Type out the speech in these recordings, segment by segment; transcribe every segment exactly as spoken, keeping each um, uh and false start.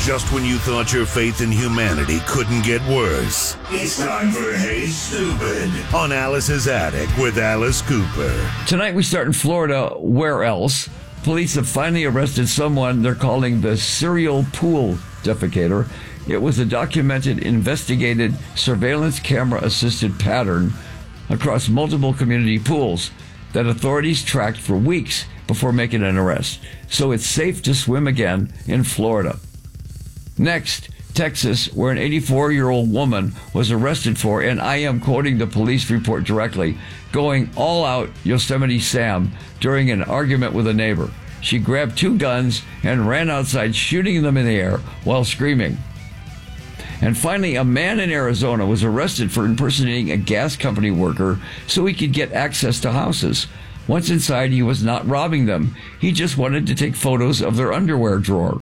Just when you thought your faith in humanity couldn't get worse. It's time for Hey Stupid on Alice's Attic with Alice Cooper. Tonight we start in Florida. Where else? Police have finally arrested someone they're calling the serial pool defecator. It was a documented, investigated, surveillance camera-assisted pattern across multiple community pools that authorities tracked for weeks before making an arrest. So it's safe to swim again in Florida. Next, Texas, where an eighty-four-year-old woman was arrested for, and I am quoting the police report directly, going all out Yosemite Sam during an argument with a neighbor. She grabbed two guns and ran outside, shooting them in the air while screaming. And finally, a man in Arizona was arrested for impersonating a gas company worker so he could get access to houses. Once inside, he was not robbing them. He just wanted to take photos of their underwear drawer.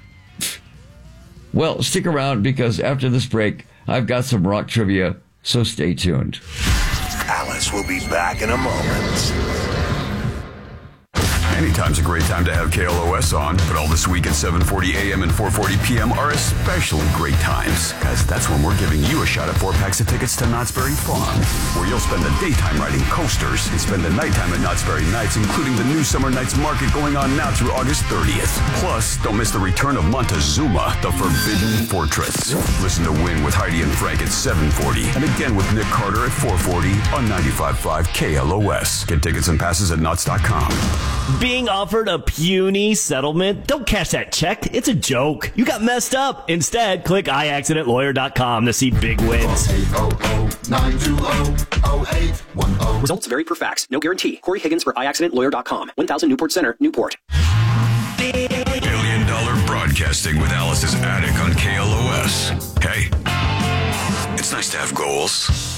Well, stick around because after this break, I've got some rock trivia, so stay tuned. Alice will be back in a moment. Anytime's a great time to have K L O S on, but all this week at seven forty a.m. and four forty p.m. are especially great times, because that's when we're giving you a shot at four packs of tickets to Knott's Berry Farm, where you'll spend the daytime riding coasters and spend the nighttime at Knott's Berry Nights, including the new Summer Nights Market going on now through August thirtieth. Plus, don't miss the return of Montezuma, the Forbidden Fortress. Listen to Win with Heidi and Frank at seven forty, and again with Nick Carter at four forty on ninety-five point five K L O S. Get tickets and passes at Knott's dot com. Being offered a puny settlement? Don't cash that check. It's a joke. You got messed up. Instead, click i accident lawyer dot com to see big wins. eight hundred, nine two zero, zero eight one zero. Results vary per fax. No guarantee. Corey Higgins for i accident lawyer dot com. one thousand Newport Center, Newport. Billion Dollar Broadcasting with Alice's Attic on K L O S. Hey, it's nice to have goals.